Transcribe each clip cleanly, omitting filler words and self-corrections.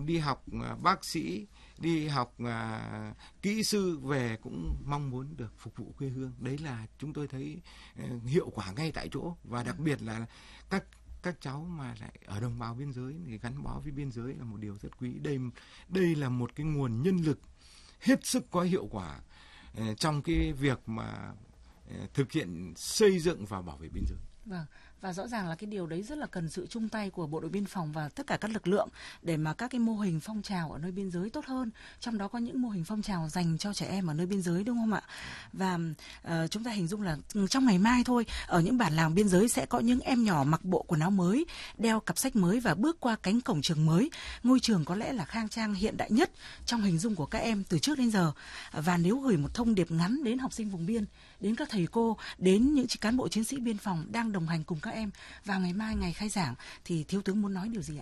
đi học bác sĩ, đi học kỹ sư về cũng mong muốn được phục vụ quê hương. Đấy là chúng tôi thấy hiệu quả ngay tại chỗ, và đặc biệt là các cháu mà lại ở đồng bào biên giới thì gắn bó với biên giới là một điều rất quý. Đây là một cái nguồn nhân lực hết sức có hiệu quả trong cái việc mà thực hiện xây dựng và bảo vệ biên giới. Vâng, và rõ ràng là cái điều đấy rất là cần sự chung tay của Bộ đội Biên phòng và tất cả các lực lượng để mà các cái mô hình phong trào ở nơi biên giới tốt hơn. Trong đó có những mô hình phong trào dành cho trẻ em ở nơi biên giới, đúng không ạ? Và chúng ta hình dung là trong ngày mai thôi, ở những bản làng biên giới sẽ có những em nhỏ mặc bộ quần áo mới, đeo cặp sách mới và bước qua cánh cổng trường mới. Ngôi trường có lẽ là khang trang hiện đại nhất trong hình dung của các em từ trước đến giờ. Và nếu gửi một thông điệp ngắn đến học sinh vùng biên, đến các thầy cô, đến những cán bộ chiến sĩ biên phòng đang đồng hành cùng các em vào ngày mai, ngày khai giảng, thì thiếu tướng muốn nói điều gì ạ?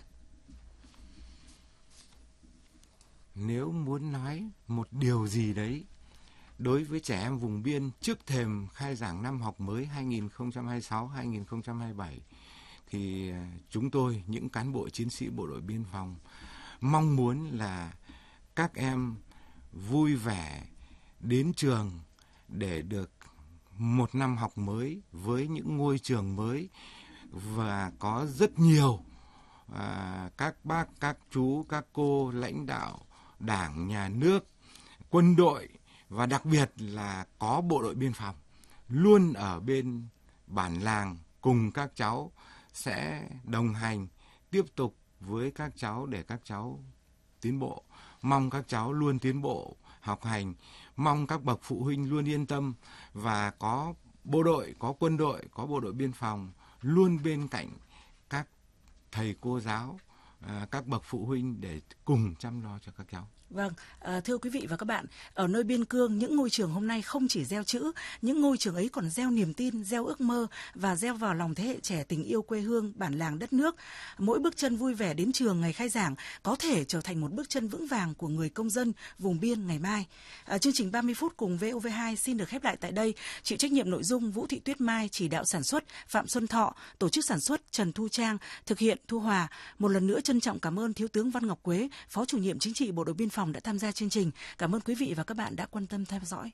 Nếu muốn nói một điều gì đấy đối với trẻ em vùng biên trước thềm khai giảng năm học mới 2026-2027 thì chúng tôi, những cán bộ chiến sĩ bộ đội biên phòng, mong muốn là các em vui vẻ đến trường để được một năm học mới với những ngôi trường mới, và có rất nhiều các bác, các chú, các cô, lãnh đạo Đảng, Nhà nước, quân đội và đặc biệt là có bộ đội biên phòng luôn ở bên bản làng cùng các cháu, sẽ đồng hành tiếp tục với các cháu để các cháu tiến bộ. Mong các cháu luôn tiến bộ học hành, mong các bậc phụ huynh luôn yên tâm và có bộ đội, có quân đội, có bộ đội biên phòng luôn bên cạnh các thầy cô giáo, các bậc phụ huynh để cùng chăm lo cho các cháu. Vâng, thưa quý vị và các bạn, ở nơi biên cương, những ngôi trường hôm nay không chỉ gieo chữ, những ngôi trường ấy còn gieo niềm tin, gieo ước mơ và gieo vào lòng thế hệ trẻ tình yêu quê hương, bản làng đất nước. Mỗi bước chân vui vẻ đến trường ngày khai giảng có thể trở thành một bước chân vững vàng của người công dân vùng biên ngày mai. Chương trình 30 phút cùng VOV2 xin được khép lại tại đây. Chịu trách nhiệm nội dung Vũ Thị Tuyết Mai, chỉ đạo sản xuất Phạm Xuân Thọ, tổ chức sản xuất Trần Thu Trang, thực hiện Thu Hòa. Một lần nữa trân trọng cảm ơn Thiếu tướng Văn Ngọc Quế, Phó Chủ nhiệm Chính trị Bộ đội Biên phòng đã tham gia chương trình. Cảm ơn quý vị và các bạn đã quan tâm theo dõi.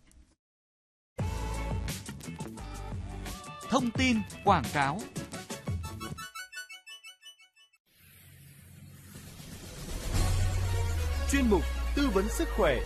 Thông tin quảng cáo. Chuyên mục tư vấn sức khỏe.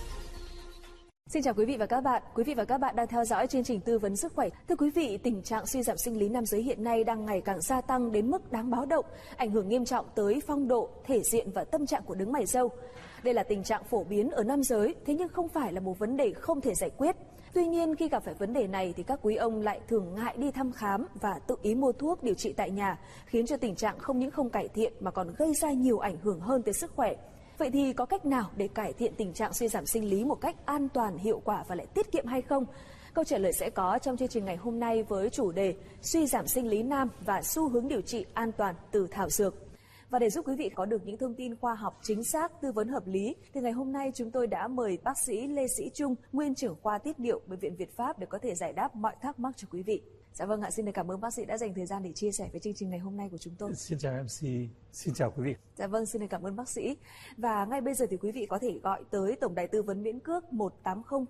Xin chào quý vị và các bạn. Quý vị và các bạn đang theo dõi chương trình tư vấn sức khỏe. Thưa quý vị, tình trạng suy giảm sinh lý nam giới hiện nay đang ngày càng gia tăng đến mức đáng báo động, ảnh hưởng nghiêm trọng tới phong độ, thể diện và tâm trạng của đấng mày râu. Đây là tình trạng phổ biến ở nam giới, thế nhưng không phải là một vấn đề không thể giải quyết. Tuy nhiên, khi gặp phải vấn đề này thì các quý ông lại thường ngại đi thăm khám và tự ý mua thuốc điều trị tại nhà, khiến cho tình trạng không những không cải thiện mà còn gây ra nhiều ảnh hưởng hơn tới sức khỏe. Vậy thì có cách nào để cải thiện tình trạng suy giảm sinh lý một cách an toàn, hiệu quả và lại tiết kiệm hay không? Câu trả lời sẽ có trong chương trình ngày hôm nay với chủ đề suy giảm sinh lý nam và xu hướng điều trị an toàn từ thảo dược. Và để giúp quý vị có được những thông tin khoa học chính xác, tư vấn hợp lý, thì ngày hôm nay chúng tôi đã mời bác sĩ Lê Sĩ Trung, nguyên trưởng khoa tiết niệu Bệnh viện Việt Pháp để có thể giải đáp mọi thắc mắc cho quý vị. Dạ vâng ạ, xin được cảm ơn bác sĩ đã dành thời gian để chia sẻ với chương trình ngày hôm nay của chúng tôi. Xin chào MC, xin chào quý vị. Dạ vâng, xin được cảm ơn bác sĩ. Và ngay bây giờ thì quý vị có thể gọi tới tổng đài tư vấn miễn cước 1800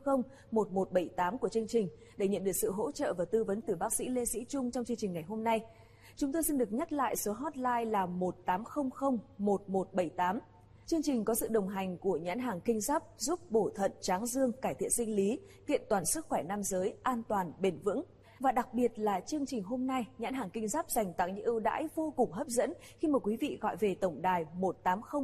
1178 của chương trình để nhận được sự hỗ trợ và tư vấn từ bác sĩ Lê Sĩ Trung trong chương trình ngày hôm nay. Chúng tôi xin được nhắc lại số hotline là 1800 1178. Chương trình có sự đồng hành của nhãn hàng Kinh Giáp giúp bổ thận, tráng dương, cải thiện sinh lý, kiện toàn sức khỏe nam giới, an toàn, bền vững. Và đặc biệt là chương trình hôm nay, nhãn hàng Kinh Giáp dành tặng những ưu đãi vô cùng hấp dẫn khi mà quý vị gọi về tổng đài 1800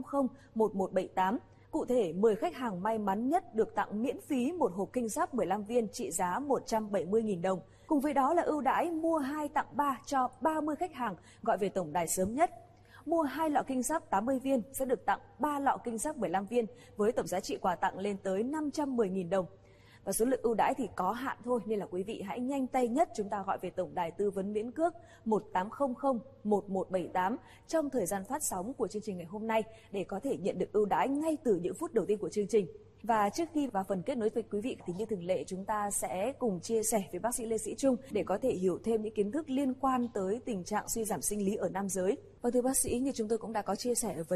1178. Cụ thể, 10 khách hàng may mắn nhất được tặng miễn phí một hộp Kinh Giáp 15 viên trị giá 170.000 đồng. Cùng với đó là ưu đãi mua 2 tặng 3 cho 30 khách hàng gọi về tổng đài sớm nhất. Mua 2 lọ Kinh Giáp 80 viên sẽ được tặng 3 lọ Kinh Giáp 15 viên với tổng giá trị quà tặng lên tới 510.000 đồng. Và số lượng ưu đãi thì có hạn thôi, nên là quý vị hãy nhanh tay nhất chúng ta gọi về tổng đài tư vấn miễn cước 1800 1178 trong thời gian phát sóng của chương trình ngày hôm nay để có thể nhận được ưu đãi ngay từ những phút đầu tiên của chương trình. Và trước khi vào phần kết nối với quý vị thì như thường lệ chúng ta sẽ cùng chia sẻ với bác sĩ Lê Sĩ Trung để có thể hiểu thêm những kiến thức liên quan tới tình trạng suy giảm sinh lý ở nam giới. Và thưa bác sĩ, như chúng tôi cũng đã có chia sẻ ở